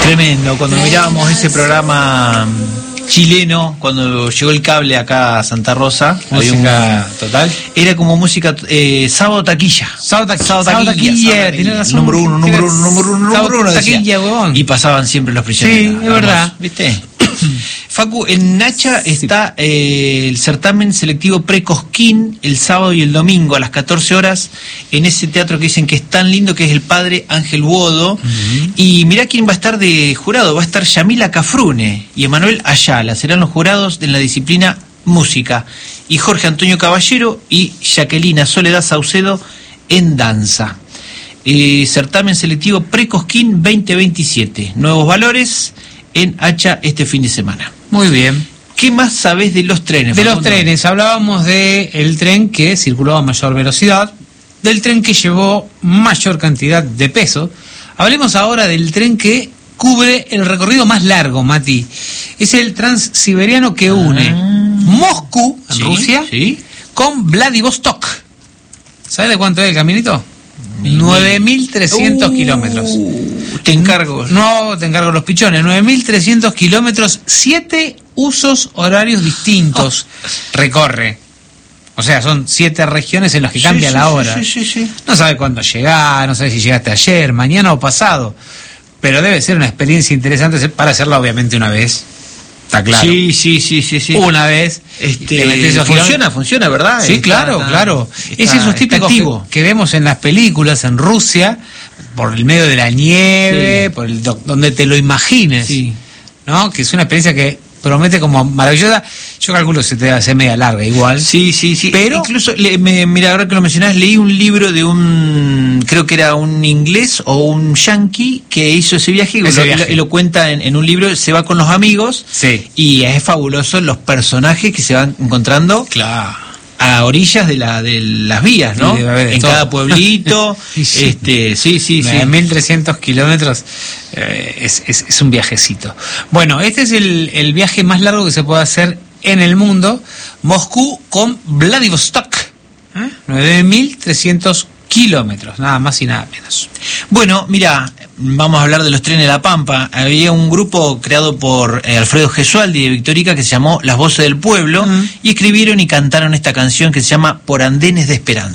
Tremendo, cuando mirábamos ese programa chileno, cuando llegó el cable acá a Santa Rosa, música total. Era como música Sábado Taquilla. Sábado Taquilla, tenés razón. Número uno. Taquilla, huevón. Y pasaban siempre los prisioneros. Sí, es verdad. ¿Viste? Facu, en Nacha está el certamen selectivo Pre-Cosquín el sábado y el domingo a las 14 horas en ese teatro que dicen que es tan lindo, que es el Padre Ángel Bodo. Y mirá quién va a estar de jurado. Va a estar Yamila Cafrune y Emanuel Ayala. Serán los jurados de la disciplina música. Y Jorge Antonio Caballero y Jacquelina Soledad Saucedo en danza. Certamen selectivo Pre-Cosquín 2027. Nuevos valores en Hacha este fin de semana. Muy bien. ¿Qué más sabés de los trenes? De los trenes, hablábamos del tren que circulaba a mayor velocidad, del tren que llevó mayor cantidad de peso. Hablemos ahora del tren que cubre el recorrido más largo, Mati. Es el transsiberiano que une Moscú, en Rusia, con Vladivostok. ¿Sabes de cuánto es el caminito? 9.300 kilómetros. Te encargo. No, te encargo los pichones. 9.300 kilómetros, 7 usos horarios distintos recorre. O sea, son 7 regiones en las que cambia la hora. No sabe cuándo llegás, no sabe si llegaste ayer, mañana o pasado. Pero debe ser una experiencia interesante para hacerla obviamente una vez. Está claro. Sí. Una vez. Funciona, ¿verdad? Sí, claro. Es esos típicos que vemos en las películas en Rusia, por el medio de la nieve, por donde te lo imagines, ¿no? Que es una experiencia que promete como maravillosa. Yo calculo que se te hace media larga igual. Sí. Pero incluso, mira, ahora que lo mencionás, leí un libro de creo que era un inglés o un yankee que hizo ese viaje y lo cuenta en un libro. Se va con los amigos y es fabuloso los personajes que se van encontrando. Claro. A orillas de las vías, ¿no? En cada pueblito. 9.300 kilómetros es un viajecito. Bueno, este es el viaje más largo que se puede hacer en el mundo. Moscú con Vladivostok. 9.300 kilómetros, nada más y nada menos. Bueno, mira, vamos a hablar de los trenes de La Pampa. Había un grupo creado por Alfredo Gesualdi de Victorica que se llamó Las Voces del Pueblo y escribieron y cantaron esta canción que se llama Por Andenes de Esperanza.